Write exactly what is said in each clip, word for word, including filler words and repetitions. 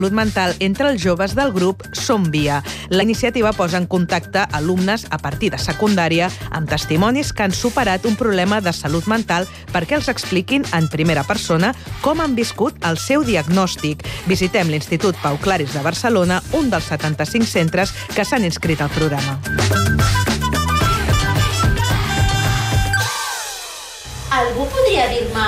salut mental entre els joves del grup Som Via. La iniciativa posa en contacte alumnes a partir de secundària amb testimonis que han superat un problema de salut mental perquè els expliquin en primera persona com han viscut el seu diagnòstic. Visitem l'Institut Pau Claris de Barcelona, un dels setanta-cinc centres que s'han inscrit al programa. Algú podria dir-me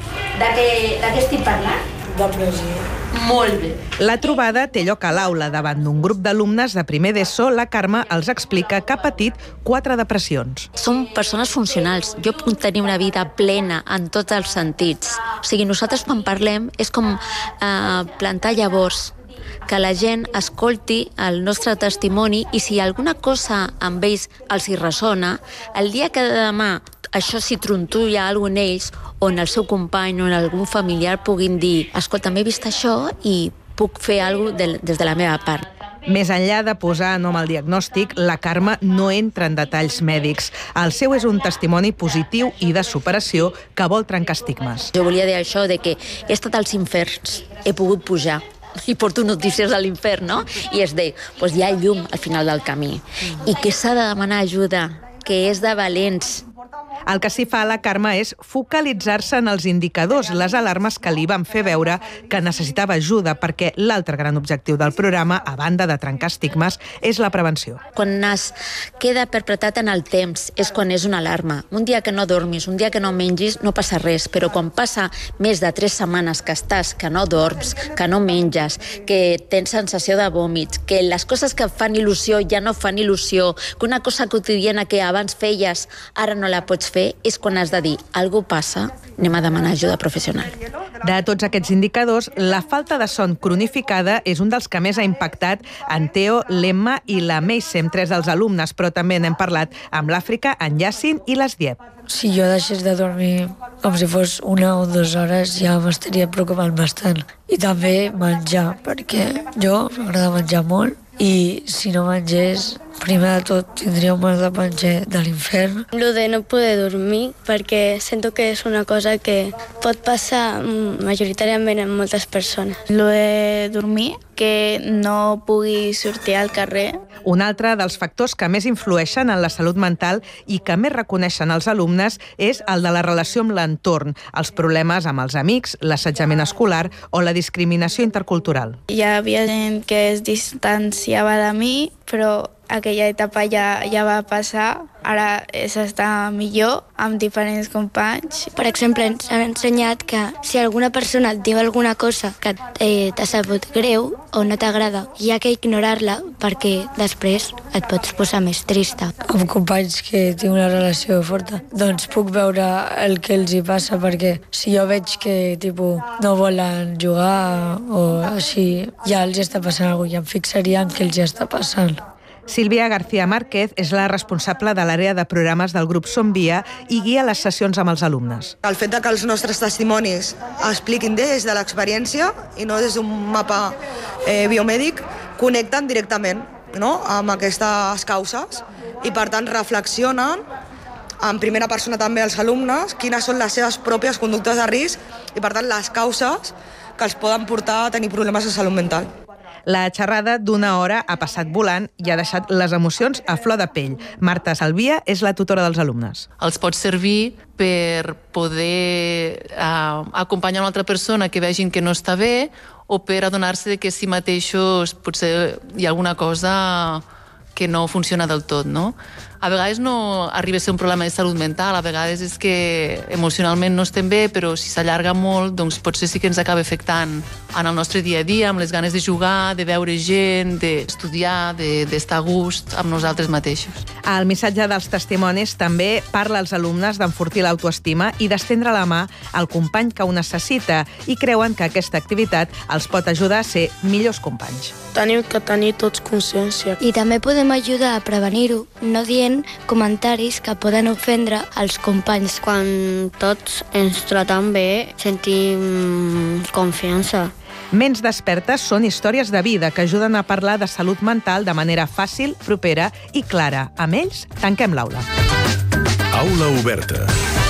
de què, de què estic parlant? Depressió. Molt bé. La trobada té lloc a l'aula. Davant d'un grup d'alumnes de primer d'ESO, la Carme els explica que ha patit quatre depressions. Som persones funcionals. Jo puc tenir una vida plena en tots els sentits. O sigui, nosaltres quan parlem és com eh, plantar llavors, que la gent escolti el nostre testimoni i si alguna cosa amb ells els hi ressona, el dia que demà això s'hi trontulla alguna en ells o en el seu company o en algun familiar puguin dir escolta, m'he vist això i puc fer alguna cosa des de la meva part. Més enllà de posar nom al diagnòstic, la Carme no entra en detalls mèdics. El seu és un testimoni positiu i de superació que vol trencar estigmes. Jo volia dir això de que he estat als inferns, he pogut pujar i porto notícies a l'infern, no? I és de, doncs hi ha llum al final del camí i que s'ha de demanar ajuda, que és de valents. El que s'hi fa a la Carme és focalitzar-se en els indicadors, les alarmes que li van fer veure que necessitava ajuda, perquè l'altre gran objectiu del programa, a banda de trencar estigmes, és la prevenció. Quan es queda perpetrat en el temps és quan és una alarma. Un dia que no dormis, un dia que no mengis, no passa res, però quan passa més de tres setmanes que estàs, que no dorms, que no menges, que tens sensació de vòmits, que les coses que fan il·lusió ja no fan il·lusió, que una cosa quotidiana que abans feies ara no la pots fer, és quan has de dir alguna cosa passa, anem a demanar ajuda professional. De tots aquests indicadors, la falta de son cronificada és un dels que més ha impactat en Teo, l'Emma i la Meisem, tres dels alumnes, però també n'hem parlat amb l'Àfrica, en Yassin i l'Esdiep. Si jo deixés de dormir com si fos una o dues hores ja m'estaria preocupant bastant. I també menjar, perquè jo m'agrada menjar molt i si no mengés, primer de tot tindria un mal de panxa de l'infern. Lo de no poder dormir, perquè sento que és una cosa que pot passar majoritàriament en moltes persones. Lo de dormir, que no pugui sortir al carrer. Un altre dels factors que més influeixen en la salut mental i que més reconeixen els alumnes és el de la relació amb l'entorn, els problemes amb els amics, l'assetjament escolar o la discriminació intercultural. Hi havia gent que es distanciava de mi, però aquella etapa ja, ja va passar. Ara s'està millor amb diferents companys. Per exemple, ens han ensenyat que si alguna persona et diu alguna cosa que eh, t'ha sabut greu o no t'agrada, hi ha que ignorar-la perquè després et pots posar més trista. Amb companys que tinc una relació forta, doncs puc veure el que els hi passa, perquè si jo veig que tipus, no volen jugar o així, ja els està passant alguna cosa i em fixaria en què els està passant. Sílvia García Márquez és la responsable de l'àrea de programes del grup Som Via i guia les sessions amb els alumnes. El fet de que els nostres testimonis expliquin des de l'experiència i no des d'un mapa eh, biomèdic, connecten directament, no?, amb aquestes causes i, per tant, reflexionen en primera persona també els alumnes quines són les seves pròpies conductes de risc i, per tant, les causes que els poden portar a tenir problemes de salut mental. La xerrada d'una hora ha passat volant i ha deixat les emocions a flor de pell. Marta Salvia és la tutora dels alumnes. Els pot servir per poder uh, acompanyar una altra persona que vegin que no està bé o per adonar-se que si mateixos potser hi ha alguna cosa que no funciona del tot, no? A vegades no arriba a ser un problema de salut mental, a vegades és que emocionalment no estem bé, però si s'allarga molt, doncs potser sí que ens acaba afectant en el nostre dia a dia, amb les ganes de jugar, de veure gent, d'estudiar, d'estar a gust amb nosaltres mateixos. El missatge dels testimonis també parla als alumnes d'enfortir l'autoestima i d'estendre la mà al company que ho necessita i creuen que aquesta activitat els pot ajudar a ser millors companys. Tenim que tenir tots consciència. I també podem ajudar a prevenir-ho, no dient comentaris que poden ofendre els companys. Quan tots ens tratem bé, sentim confiança. Ments despertes són històries de vida que ajuden a parlar de salut mental de manera fàcil, propera i clara. Amb ells, tanquem l'aula. Aula oberta.